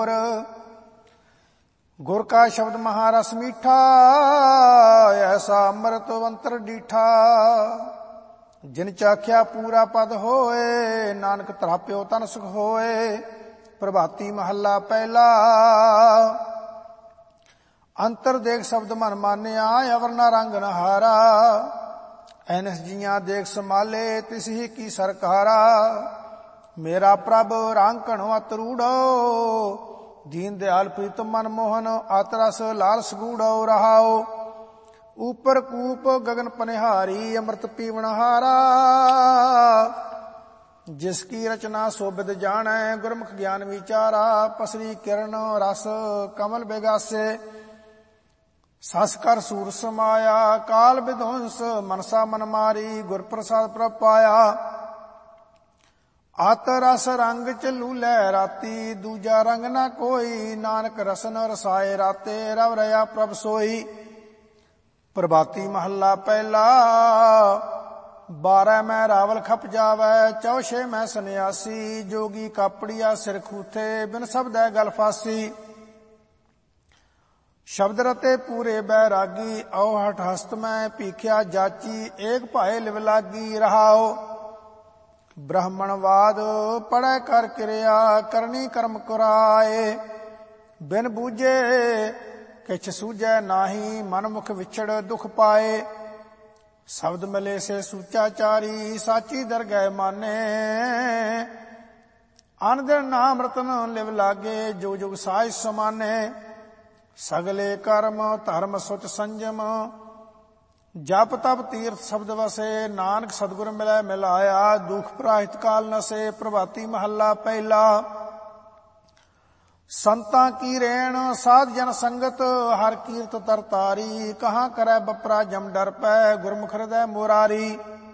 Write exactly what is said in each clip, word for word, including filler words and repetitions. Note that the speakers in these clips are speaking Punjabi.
गुर का शब्द महारस मीठा, ऐसा अमृत अंतर डीठा। जिन चाख्या पूरा पद होए, नानक तराप्यो तन सुख होए। प्रभाती महला पहला। अंतर देख शब्द मन मान्या, अवर न रंग न हारा। ऐनस जिया देख संभाले, तिस ही की सरकारा। मेरा प्रभ रांकण अतरूढ़ो, दीन दयाल प्रीतम मन मोहन। आतरस लाल सगूढ़ो रहाओ। ऊपर कूप गगन पनिहारी, अमृत पीवन हारा। जिसकी रचना सोबिद जानै, गुरमुख ज्ञान विचारा। पसरी किरण रस कमल बेगासे, सस कर सूर समाया। काल विध्वंस मनसा मन मारी, गुर प्रसाद प्रभ पाया। आत रस रंग चलू लै राती, दूजा रंग ना कोई। नानक रसन रसाए राते, रव रया प्रभ सोई। प्रभाती महला पहला। बारह मैं रावल खप जावै, चौशे मैं सन्यासी। जोगी कापड़िया सिर खूथे, बिन शब्द गल फासी। शब्द रते पूरे बैरागी, औ हठ हस्त में पीख्या जाची। एक भाए लिव लागी रहाओ। ब्राह्मणवाद पढ़ै कर क्रिया, करनी कर्म कुराए। बिन बूझे किछ सूझै नाही, मन मुख विछड़ दुख पाए। शब्द मिले से सूचाचारी, साची दरगह माने। अन दिन नाम रतन लिव लागे, जो जुग साज समाने। सगले कर्म धर्म सुच संजम, जप तप तीर्थ शब्द वसे। नानक सतगुर मिलै मिलाया, दुख प्राहित काल नसे। प्रभाती महला पहला। संतां की रेण साध जन संगत, हर कीर्त तरतारी। कहाँ करै बपरा जम डर पै, गुरमुख हृदय मुरारी।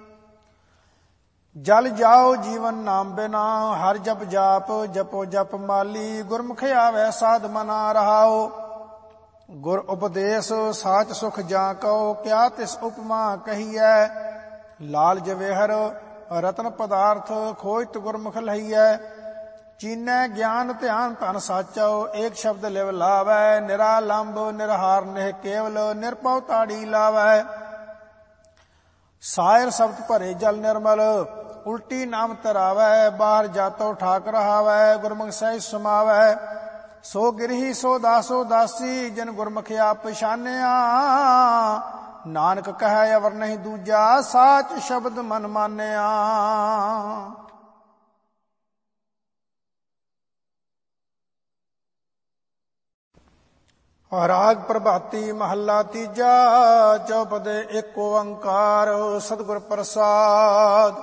जल जाओ जीवन नाम बिना, हर जप जाप जपो जप माली। गुरमुख आवे साध मना रहाओ। गुर उपदेश साच सुख जा कहो, क्या तिस उपमा कहिए। लाल जवेहर रतन पदार्थ, खोजत गुरमुख लहिए। चीनै ज्ञान ध्यान धन साचो, एक शब्द लिव लावै। निरालंब निरहार निह केवल, निरपौ ताड़ी लावै। सायर शब्द भरे जल निर्मल, उल्टी नाम तरावै। बाहर जातो ठाक रहावै, गुरमुख सहित समावै। सो गिरही सो दासो दासी, जिन गुरमुख आप पछानिया। नानक कहे अवर नहीं दूजा, साच शब्द मन मानिया। राग प्रभाती महला तीजा। चौपदे एक ओंकार, सतगुर प्रसाद।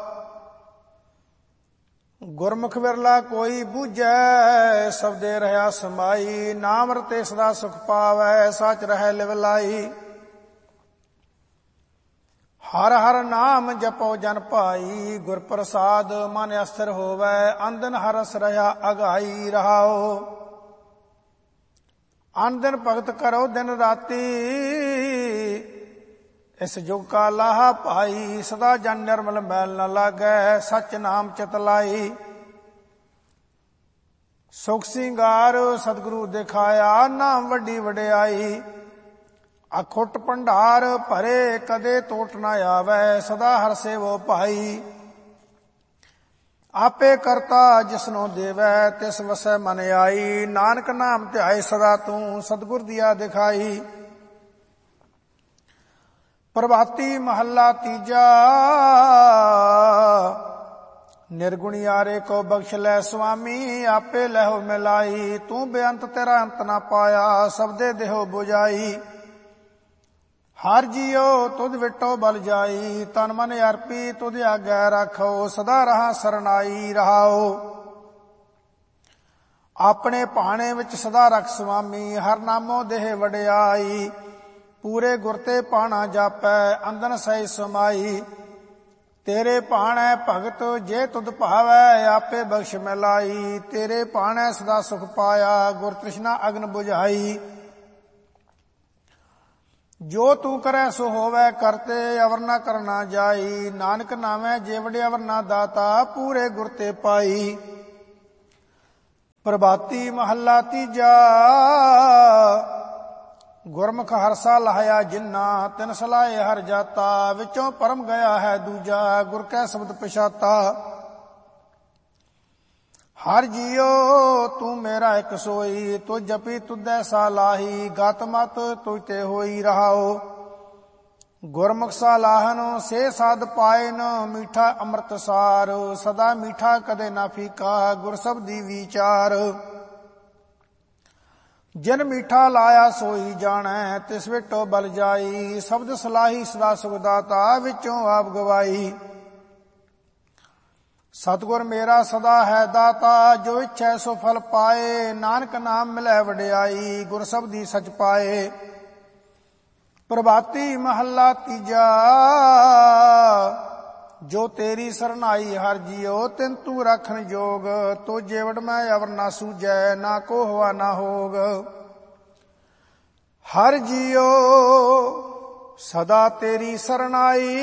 गुरमुख विरला कोई बूझै, शब्दे रहा समाई। नाम रते सदा सुख पावै, सच रह लिव लाई। हर हर नाम जपो जन पाई, गुर प्रसाद मन अस्थिर होवै। अंदन हरस रहा अगाई रहाओ। अन दिन भगत करो दिन राती, इस जुग का लाहा पाई। सदा जन निर्मल मैल न लागै, सच नाम चितलाई। सुख सिंगार सतगुरु दिखाया, नाम वड्डी वड्याई। अखुट भंडार भरे, कदे टोट न आवै। सदा हर सेवो भाई। आपे करता जिसनो देवै, तिस वसै मन आई। नानक नाम ध्याय सदा तू, सतगुर दिया दिखाई। प्रभाती महला तीजा। निर्गुणी आरे को बख्श लै स्वामी, आपे लहो मिलाई। तू बेअंत तेरा अंत ना पाया, सबदे देहो बुझाई। हर जियो तुध विटो बल जाई, तन मन अर्पी तुध आज्ञा राखो। सदा रहा सरनाई रहाओ। अपने भाणे विच सदा रख स्वामी, हर नामो देह वड्याई। पूरे गुर ते पाणा जापै, अंदन सही समाई। तेरे भाणै भगत जे तुध भावै, आपे बख्श मिलाई। तेरे भाणै सदा सुख पाया, गुर तृष्णा अग्न बुझाई। जो तू करै सो होवै करते, अवर न करना जाई। नानक नामै जेवड़े अवर ना दाता, पूरे गुर ते पाई। ਪ੍ਰਭਾਤੀ ਮਹੱਲਾ ਤੀਜਾ। ਗੁਰਮੁਖ ਹਰਸਾ ਲਾਹਿਆ ਜਿੰਨਾ, ਤਿਨ ਸਲਾਹੇ ਹਰ ਜਾਤਾ। ਵਿੱਚੋਂ ਪਰਮ ਗਿਆ ਹੈ ਦੂਜਾ, ਗੁਰ ਕੈ ਸ਼ਬਦ ਪਛਾਤਾ। ਹਰ ਜੀਓ ਤੂੰ ਮੇਰਾ ਇੱਕ ਸੋਈ, ਤੁ ਜਪੀ ਤੁਧੈ ਸਾ ਲਾਹੀ। ਗਤ ਮਤ ਤੁਝ ਤੇ ਹੋਈ ਰਹਾਓ। ਗੁਰਮੁਖ ਸਾ ਲਾਹਨ ਸੇ ਸਾਧ ਪਾਇਨ, ਮੀਠਾ ਅੰਮ੍ਰਿਤ ਸਾਰ। ਸਦਾ ਮੀਠਾ ਕਦੇ ਨਾ ਫੀਕਾ, ਗੁਰ ਸਬਦੀ ਵਿਚਾਰ। ਜਿਨ ਮੀਠਾ ਲਾਇਆ ਸੋਈ ਜਾਣੈ, ਤਿਸ ਵਿਟੋ ਬਲ ਜਾਈ। ਸ਼ਬਦ ਸਲਾਹੀ ਸਦਾ ਸੁਖ ਦਾਤਾ, ਵਿੱਚੋਂ ਆਪ ਗਵਾਈ। ਸਤਿਗੁਰ ਮੇਰਾ ਸਦਾ ਹੈ ਦਾਤਾ, ਜੋ ਇੱਛੈ ਸੋ ਫਲ ਪਾਏ। ਨਾਨਕ ਨਾਮ ਮਿਲੈ ਵਡਿਆਈ, ਗੁਰ ਸਬਦੀ ਸਚ ਪਾਏ। ਪ੍ਰਭਾਤੀ ਮਹੱਲਾ ਤੀਜਾ। ਜੋ ਤੇਰੀ ਸਰਨਾਈ ਹਰ ਜੀਓ, ਤਿਨ ਤੂੰ ਰਾਖਣ ਜੋਗ। ਤੋ ਜੇਵੜ ਮੈਂ ਅਵਰ ਨਾ ਸੂਝੈ, ਨਾ ਕੋ ਹਵਾ ਨਾ ਹੋਗ। ਹਰ ਜੀਓ ਸਦਾ ਤੇਰੀ ਸਰਨਾਈ,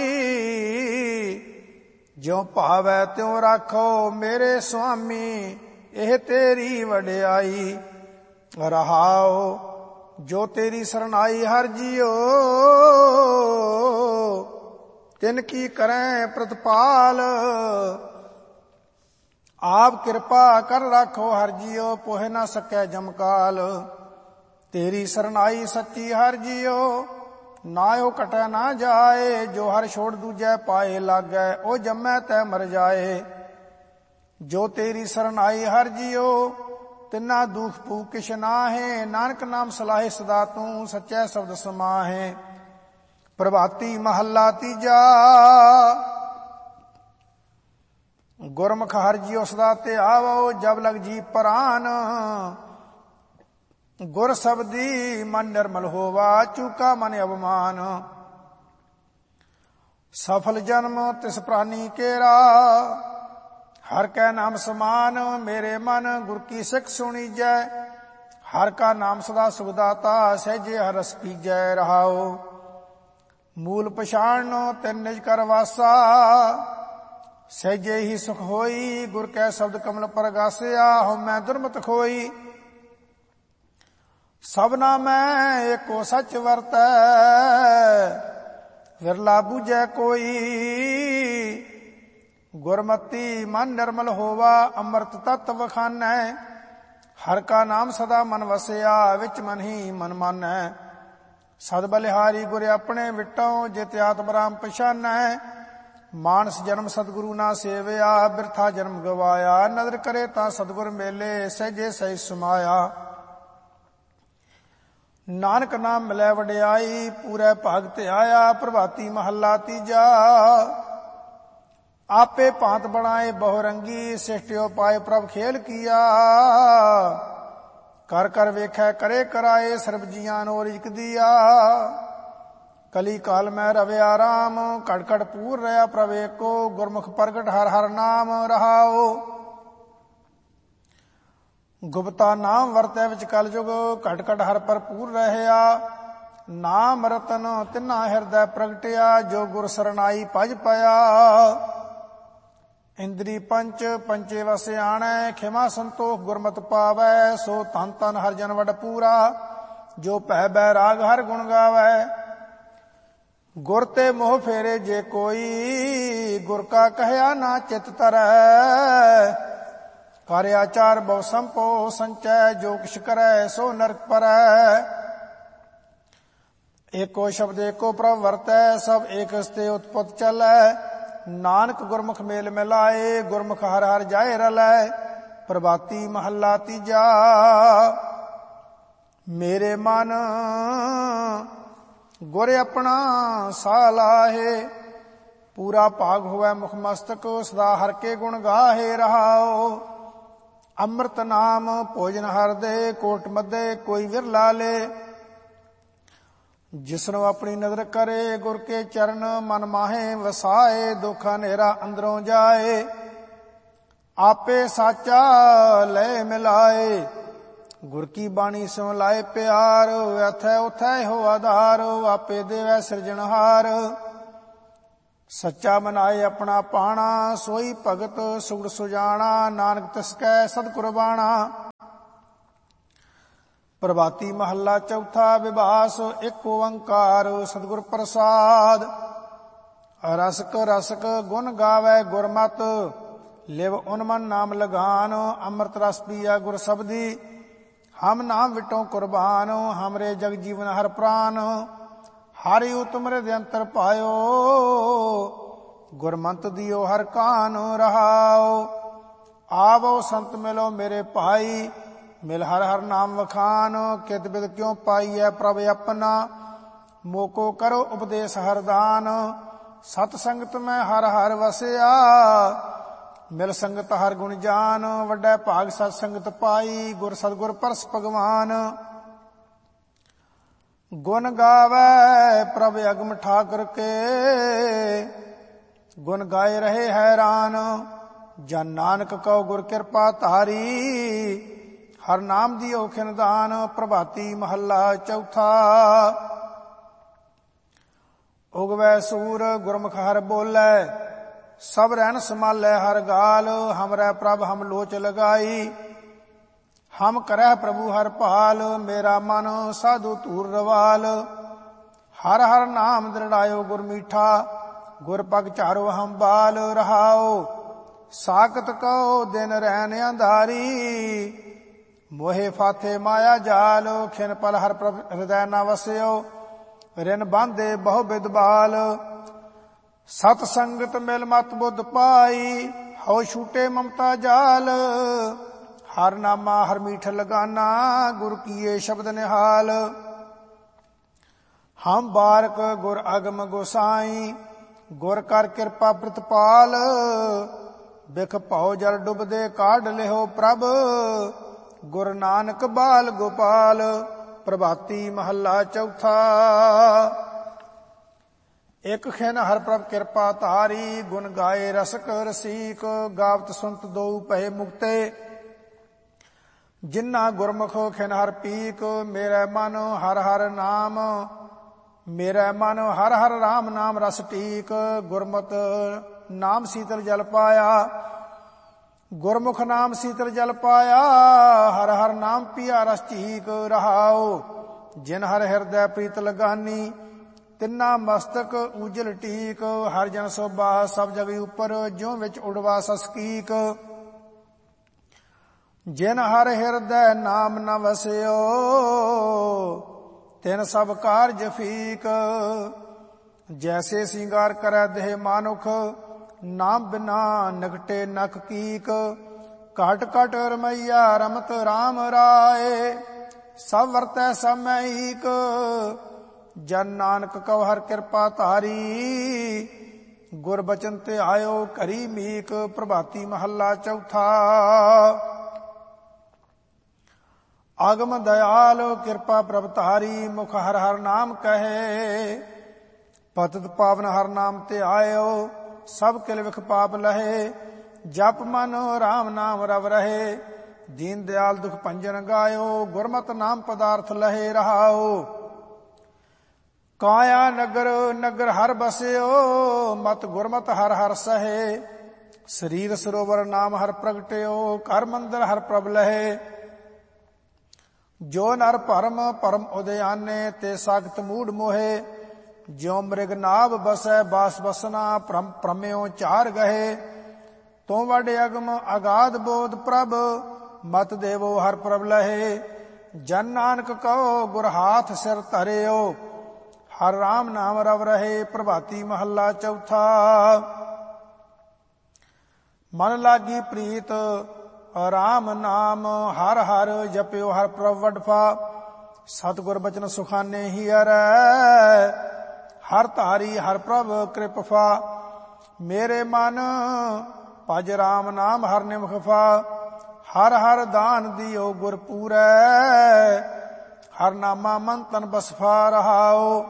ਜਿਉ ਭਾਵੈ ਤਿਉ ਰਾਖੋ ਮੇਰੇ ਸੁਆਮੀ। ਇਹ ਤੇਰੀ ਵਡਿਆਈ ਰਹਾਓ। ਜੋ ਤੇਰੀ ਸਰਨਾਈ ਹਰ ਜੀਓ, ਤਿਨ ਕੀ ਕਰੈ ਪ੍ਰਤਪਾਲ। ਆਪ ਕਿਰਪਾ ਕਰ ਰਾਖੋ ਹਰ ਜੀਓ, ਪੋਹਿ ਨਾ ਸਕੈ ਜਮਕਾਲ। ਤੇਰੀ ਸਰਨਾਈ ਸੱਚੀ ਹਰ ਜੀਓ, ਨਾਇਓ ਕਟੈ ਨਾ ਜਾਏ। ਜੋ ਹਰ ਛੋੜ ਦੂਜੈ ਪਾਏ ਲਾਗੈ, ਉਹ ਜੰਮੈ ਤੈ ਮਰ ਜਾਏ। ਜੋ ਤੇਰੀ ਸਰਨਾਈ ਹਰ ਜੀਓ, ਤਿਨਾ ਦੁਖ ਭੂਖ ਕਿਛ ਨਾਹੇ। ਨਾਨਕ ਨਾਮ ਸਲਾਹੇ ਸਦਾ ਤੂੰ, ਸੱਚੈ ਸ਼ਬਦ ਸਮਾਹੇ। ਪ੍ਰਭਾਤੀ ਮਹੱਲਾ ਤੀਜਾ। ਗੁਰਮੁਖ ਹਰ ਜੀਓ ਸਦਾ ਤੇ ਆਵੋ, ਜਬ ਲਗ ਜੀ ਪ੍ਰਾਨ। ਗੁਰ ਸਬਦੀ ਮਨ ਨਿਰਮਲ ਹੋਵਾ, ਚੂਕਾ ਮਨ ਅਭਮਾਨ। ਸਫਲ ਜਨਮ ਤਿਸ ਪ੍ਰਾਨੀ ਕੇਰਾ, ਹਰ ਕੈ ਨਾਮ ਸਮਾਨ। ਮੇਰੇ ਮਨ ਗੁਰ ਕੀ ਸਿੱਖ ਸੁਣੀਜੈ, ਹਰ ਕਾ ਨਾਮ ਸਦਾ ਸੁਖ ਦਾਤਾ। ਸਹਿਜੇ ਹਰ ਰਸ ਪੀਜੈ ਰਹਾਓ। ਮੂਲ ਪਛਾਣਨੋ ਤਿਨ ਨਿਜ ਕਰ ਵਾਸਾ, ਸਹਿਜੇ ਹੀ ਸੁਖ ਹੋਈ। ਗੁਰ ਕੈ ਸ਼ਬਦ ਕਮਲ ਪਰਗਾਸਿਆ, ਹਉਮੈ ਦੁਰਮਤ ਖੋਈ। ਸਭਨਾ ਮੈਂ ਏਕੋ ਸੱਚ ਵਰਤੈ, ਵਿਰਲਾ ਬੂਝੈ ਕੋਈ। ਗੁਰਮਤੀ ਮਨ ਨਿਰਮਲ ਹੋਵਾ, ਅੰਮ੍ਰਿਤ ਤਤ ਵਖਾਨੈ। ਹਰ ਕਾ ਨਾਮ ਸਦਾ ਮਨ ਵਸਿਆ, ਵਿੱਚ ਮਨ ਹੀ ਮਨ ਮਾਨੈ। ਸਦ ਬਲਿਹਾਰੀ ਗੁਰ ਆਪਣੇ ਵਿਟੋ, ਜਿਤ ਆਤਮ ਰਾਮ ਪਛਾਨੈ। ਮਾਨਸ ਜਨਮ ਸਤਿਗੁਰੂ ਨਾ ਸੇਵਿਆ, ਬਿਰਥਾ ਜਨਮ ਗਵਾਇਆ। ਨਦਰ ਕਰੇ ਤਾਂ ਸਤਿਗੁਰ ਮੇਲੇ, ਸਹਿਜੇ ਸਹਿਜ ਸਮਾਇਆ। ਨਾਨਕ ਨਾਮ ਮਿਲੈ ਵਡਿਆਈ, ਪੂਰੇ ਭਾਗ ਤੇ ਆਇਆ। ਪ੍ਰਭਾਤੀ ਮਹੱਲਾ ਤੀਜਾ। ਆਪੇ ਭਾਂਤ ਬਣਾਏ ਬਹੁ ਰੰਗੀ, ਸਿਸ਼ਟਿਓ ਪਾਏ ਪ੍ਰਭ ਖੇਲ ਕੀਆ। ਕਰ ਕਰ ਵੇਖੈ ਕਰੇ ਕਰਾਏ, ਸਰਬ ਜੀਆਂ ਨੋ ਰਿਜਕ ਦੀਆ। ਕਲੀ ਕਾਲ ਮੈਂ ਰਵਿਆ ਰਾਮ, ਘਟ ਘਟ ਪੂਰ ਰਿਹਾ ਪ੍ਰਭ ਏਕੋ। ਗੁਰਮੁਖ ਪ੍ਰਗਟ ਹਰ ਹਰ ਨਾਮ ਰਹਾਓ। ਗੁਪਤਾ ਨਾਮ ਵਰਤੈ ਵਿੱਚ ਕਲ ਜੁਗ, ਘਟ ਘਟ ਹਰ ਭਰਪੂਰ ਰਹਿਆ। ਨਾਮ ਰਤਨ ਤਿਨਾ ਹਿਰਦੈ ਪ੍ਰਗਟਿਆ, ਜੋ ਗੁਰ ਸਰਨਾਈ ਭਜ ਪਿਆ। ਇੰਦਰੀ ਪੰਚ ਪੰਚੇ ਵਸ ਆਣੈ, ਖਿਮਾ ਸੰਤੋਖ ਗੁਰਮਤਿ ਪਾਵੈ। ਸੋ ਧਨ ਧਨ ਹਰ ਜਨ ਵਡ ਪੂਰਾ, ਜੋ ਭੈ ਬੈਰਾਗ ਹਰ ਗੁਣ ਗਾਵੈ। ਗੁਰ ਤੇ ਮੋਹ ਫੇਰੇ ਜੇ ਕੋਈ, ਗੁਰ ਕਾ ਕਹਿਆ ਨਾ ਚਿਤ ਧਰੈ। ਕਰ ਆਚਾਰ ਬਹੁ ਸੰਪੋ ਸੰਚੈ, ਜੋ ਕਿਛ ਕਰੈ ਸੋ ਨਰਕ ਪਰੈ। ਏਕੋ ਸ਼ਬਦ ਏਕੋ ਪ੍ਰਭ ਵਰਤੈ, ਸਭ ਏਕ ਸਤੇ ਉਤਪਤ ਚਲੈ। ਨਾਨਕ ਗੁਰਮੁਖ ਮੇਲ ਮਿਲਾਏ, ਗੁਰਮੁਖ ਹਰ ਹਰ ਜਾਏ ਰਲੈ। ਪ੍ਰਭਾਤੀ ਮਹੱਲਾ ਤੀਜਾ। ਮੇਰੇ ਮਨ ਗੁਰ ਆਪਣਾ ਸਾ ਲਾਹੇ, ਪੂਰਾ ਭਾਗ ਹੋਵੈ ਮੁਖ ਮਸਤਕ। ਸਦਾ ਹਰ ਕੇ ਗੁਣ ਗਾਹੇ ਰਹਾਓ। ਅੰਮ੍ਰਿਤ ਨਾਮ ਭੋਜਨ ਹਰ ਦੇ, ਕੋਟ ਮੱਧੇ ਕੋਈ ਵਿਰਲਾ ਲੇ। ਜਿਸਨੂੰ ਆਪਣੀ ਨਜ਼ਰ ਕਰੇ, ਗੁਰ ਕੇ ਚਰਨ ਮਨ ਮਾਹੇ ਵਸਾਏ। ਦੁੱਖ ਹਨੇਰਾ ਅੰਦਰੋਂ ਜਾਏ, ਆਪੇ ਸਾਚਾ ਲੈ ਮਿਲਾਏ। ਗੁਰ ਕੀ ਬਾਣੀ ਸਿਉ ਲਾਏ ਪਿਆਰ, ਅਥੈ ਉਥੈ ਹੋ ਆਧਾਰ। ਆਪੇ ਦੇਵੈ ਸਿਰਜਣਹਾਰ, ਸੱਚਾ ਮਨਾਏ ਆਪਣਾ ਪਾਣਾ। ਸੋਈ ਭਗਤ ਸੁਗੜ ਸੁਜਾਣਾ, ਨਾਨਕ ਤਿਸ ਕੈ ਸਦ ਕੁਰਬਾਣਾ। ਪ੍ਰਭਾਤੀ ਮਹੱਲਾ ਚੌਥਾ। ਵਿਭਾਸ ਇੱਕ ਓੰਕਾਰ ਸਤਿਗੁਰ ਪ੍ਰਸਾਦ। ਰਸਕ ਰਸਕ ਗੁਣ ਗਾਵੈ ਗੁਰਮਤਿ, ਲਿਵ ਉਨਮਨ ਨਾਮ ਲਗਾਨ। ਅੰਮ੍ਰਿਤ ਰਸ ਪੀਆ ਗੁਰ ਸਬਦੀ, ਹਮ ਨਾਮ ਵਿਟੋ ਕੁਰਬਾਨ। ਹਮਰੇ ਜਗ ਜੀਵਨ ਹਰ ਪ੍ਰਾਨ, ਹਰਿ ਉਤਮਰੇ ਦੇ ਅੰਤਰ ਪਾਇਓ। ਗੁਰਮੰਤ ਦਿਓ ਹਰ ਕਾਨ ਰਹਾਓ। ਆਵੋ ਸੰਤ ਮਿਲੋ ਮੇਰੇ ਭਾਈ, ਮਿਲ ਹਰ ਹਰ ਨਾਮ ਵਖਾਨ। ਕਿਤ ਬਿਦ ਕਿਉ ਪਾਈਐ ਪ੍ਰਭ ਆਪਣਾ, ਮੋਕੋ ਕਰੋ ਉਪਦੇਸ਼ ਹਰਦਾਨ। ਸਤ ਸੰਗਤ ਮੈਂ ਹਰ ਹਰ ਵਸਿਆ, ਮਿਲ ਸੰਗਤ ਹਰ ਗੁਣ ਜਾਨ। ਵੱਡਾ ਭਾਗ ਸਤ ਸੰਗਤ ਪਾਈ, ਗੁਰ ਸਤਿਗੁਰ ਪਰਸ ਭਗਵਾਨ। ਗੁਣ ਗਾਵੈ ਪ੍ਰਭ ਅਗਮ ਠਾਕੁਰ ਕੇ, ਗੁਣ ਗਾਏ ਰਹੇ ਹੈਰਾਨ। ਜਨ ਨਾਨਕ ਕਉ ਗੁਰ ਕਿਰਪਾ ਧਾਰੀ, ਹਰ ਨਾਮ ਦਿਓ ਖਿਨਦਾਨ। ਪ੍ਰਭਾਤੀ ਮਹੱਲਾ ਚੌਥਾ। ਉਗਵੈ ਸੂਰ ਗੁਰਮੁਖ ਹਰ ਬੋਲੇ, ਸਭ ਰਹਿਣ ਸਮਾਲੇ ਹਰ ਗਾਲ। ਹਮਰੈ ਪ੍ਰਭ ਹਮ ਲੋਚ ਲਗਾਈ, ਹਮ ਕਰੈ ਪ੍ਰਭੂ ਹਰ ਭਾਲ। ਮੇਰਾ ਮਨ ਸਾਧੂ ਧੂਰ ਰਵਾਲ, ਹਰ ਹਰ ਨਾਮ ਦ੍ਰਿੜਾਇਓ ਗੁਰ ਮੀਠਾ। ਗੁਰ ਪਗ ਚਾਰੋ ਹਮ ਬਾਲ ਰਹਾਓ। ਸਾਕਤ ਕਉ ਦਿਨ ਰਹਿਣ ਅੰਧਾਰੀ, ਮੋਹਿ ਫਾਥੇ ਮਾਇਆ ਜਾਲ। ਖਿਨ ਪਲ ਹਰ ਪ੍ਰਭ ਹਿਰਦੈ ਨਾ ਵਸਿਓ, ਰਿਨ ਬਾਂਧੇ ਬਹੁ ਬਿਦ ਬਾਲ। ਸਤ ਸੰਗਤ ਮਿਲ ਮਤ ਬੁੱਧ ਪਾਈ, ਹਉ ਛੂਟੇ ਮਮਤਾ ਜਾਲ। ਹਰ ਨਾਮਾ ਹਰ ਮੀਠ ਲਗਾਨਾ, ਗੁਰ ਕੀਏ ਸ਼ਬਦ ਨਿਹਾਲ। ਹਮ ਬਾਰਕ ਗੁਰ ਅਗਮ ਗੋਸਾਈ, ਗੁਰ ਕਰ ਕਿਰਪਾ ਪ੍ਰਤਪਾਲ। ਬਿਖ ਭਉ ਜਲ ਡੁੱਬਦੇ ਕਾਢ ਲਿਓ ਪ੍ਰਭ, ਗੁਰ ਨਾਨਕ ਬਾਲ ਗੋਪਾਲ। ਪ੍ਰਭਾਤੀ ਮਹੱਲਾ ਚੌਥਾ। ਇਕ ਖਿਨ ਹਰ ਪ੍ਰਭ ਕਿਰਪਾ ਧਾਰੀ, ਗੁਣ ਗਾਏ ਰਸਕ ਰਸੀਕ। ਗਾਵਤ ਸੁਨਤ ਦੋ ਭਏ ਮੁਕਤੇ, ਜਿਨ੍ਹਾਂ ਗੁਰਮੁਖ ਖਿਨ ਹਰ ਪੀਕ। ਮੇਰੇ ਮਨ ਹਰ ਹਰ ਨਾਮ, ਮੇਰੇ ਮਨ ਹਰ ਹਰ ਰਾਮ ਨਾਮ ਰਸ ਟੀਕ। ਗੁਰਮਤਿ ਨਾਮ ਸੀਤਲ ਜਲ ਪਾਇਆ, ਗੁਰਮੁਖ ਨਾਮ ਸੀਤਲ ਜਲ ਪਾਇਆ। ਹਰ ਹਰ ਨਾਮ ਪੀਆ ਰਸ ਝੀਕ ਰਹਾਓ। ਜਿਨ ਹਰ ਹਿਰਦੈ ਪ੍ਰੀਤ ਲਗਾਨੀ, ਤਿੰਨਾ ਮਸਤਕ ਉਜਲ ਟੀਕ। ਹਰ ਜਨ ਸੋਭਾ ਸਭ ਜਗ ਉਪਰ, ਜਿਉ ਵਿੱਚ ਉਡਵਾ ਸਸਕੀਕ। ਜਿਨ ਹਰ ਹਿਰਦੈ ਨਾਮ ਨ ਵਸਿਓ, ਤਿਨ ਸਭ ਕਾਰਜ ਫੀਕ। ਜੈਸੇ ਸਿੰਗਾਰ ਕਰੈ ਦੇਹ ਮਾਨੁਖ, ਨਾਮ ਬਿਨਾ ਨਗਟੇ ਨਖ ਕੀਕ। ਘਟ ਘਟ ਰਮਈਆ ਰਮਤ ਰਾਮ ਰਾਏ, ਸਭ ਵਰਤੈ ਸਭ ਮੈਂ ਈਕ। ਜਨ ਨਾਨਕ ਕਉ ਹਰ ਕਿਰਪਾ ਧਾਰੀ, ਗੁਰ ਬਚਨ ਤੇ ਆਇਓ ਘਰੀ ਮੀਕ। ਪ੍ਰਭਾਤੀ ਮਹੱਲਾ ਚੌਥਾ। ਆਗਮ ਦਇਆਲ ਕਿਰਪਾ ਪ੍ਰਭ ਧਾਰੀ, ਮੁਖ ਹਰ ਹਰ ਨਾਮ ਕਹੇ। ਪਤਿਤ ਪਾਵਨ ਹਰ ਨਾਮ ਤੇ ਆਇਓ, ਸਭ ਕਿਲ ਵਿਖ ਪਾਪ ਲਹੇ। ਜਪ ਮਨ ਰਾਮ ਨਾਮ ਰਵ ਰਹੇ, ਦੀਨ ਦਿਆਲ ਦੁਖ ਭੰਜਨ ਗਾਇਓ। ਗੁਰਮਤਿ ਨਾਮ ਪਦਾਰਥ ਲਹੇ ਰਹਾਓ। ਕਾਇਆ ਨਗਰ ਨਗਰ ਹਰ ਬਸਿਓ, ਮਤ ਗੁਰਮਤ ਹਰ ਹਰ ਸਹੇ। ਸਰੀਰ ਸਰੋਵਰ ਨਾਮ ਹਰ ਪ੍ਰਗਟਿਓ, ਘਰ ਮੰਦਰ ਹਰ ਪ੍ਰਭ ਲਹੇ। ਜੋ ਨਰ ਭਰਮ ਭਰਮ ਉਦਿਆਨੇ, ਤੇ ਸਾਖਤ ਮੂੜ ਮੋਹੇ। ਜਿਉ ਮ੍ਰਿਗ ਨਾਭ ਬਸੈ ਬਾਸ ਬਸਨਾ, ਭ੍ਰਮ ਭ੍ਰਮਿਓ ਚਾਰ ਗਹੇ। ਤੂੰ ਵੱਡ ਅਗਮ ਅਗਾਧ ਬੋਧ ਪ੍ਰਭ, ਮਤ ਦੇਵੋ ਹਰ ਪ੍ਰਭ ਲਹੇ। ਜਨ ਨਾਨਕ ਕਉ ਗੁਰ ਹਾਥ ਸਿਰ ਧਰਿਓ, ਹਰ ਰਾਮ ਨਾਮ ਰਵ ਰਹੇ। ਪ੍ਰਭਾਤੀ ਮਹੱਲਾ ਚੌਥਾ। ਮਨ ਲਾਗੀ ਪ੍ਰੀਤ ਰਾਮ ਨਾਮ, ਹਰ ਹਰ ਜਪਿਓ ਹਰ ਪ੍ਰਭ ਵਡਫਾ। ਸਤਿਗੁਰ ਬਚਨ ਸੁਖਾਨੇ ਹੀਰੈ, ਹਰ ਧਾਰੀ ਹਰ ਪ੍ਰਭ ਕਿਰਪਾ। ਮੇਰੇ ਮਨ ਭਜ ਰਾਮ ਨਾਮ ਹਰ ਨਿਮਖ ਫਾ। ਹਰ ਹਰ ਦਾਨ ਦਿਓ ਗੁਰ ਪੂਰੈ, ਹਰ ਨਾਮਾ ਮਨ ਤਨ ਬਸਫਾ ਰਹਾਓ।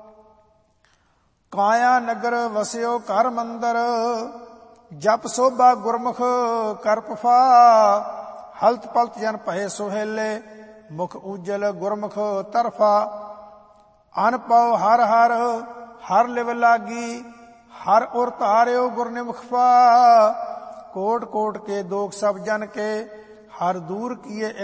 ਕਾਇਆ ਨਗਰ ਵਸਿਓ ਘਰ ਮੰਦਰ, ਜਪ ਸੋਭਾ ਗੁਰਮੁਖ ਕਰਪਫਾ। ਹਲਤ ਪਲਤ ਜਨ ਭਏ ਸੁਹੇਲੇ, ਮੁਖ ਉਜਲ ਗੁਰਮੁਖ ਤਰਫਾ। ਅਨ ਪਉ ਹਰ ਹਰ ਹਰ ਲਿਵ ਲਾਗੀ, ਹਰ ਉਰ ਧਾਰਿਓ ਗੁਰ ਨਿਮਖ ਫਾ। ਕੋਟ ਕੋਟ ਕੇ ਦੋਖ ਸਭ ਜਨ ਕੇ, ਹਰ ਦੂਰ ਕੀਏ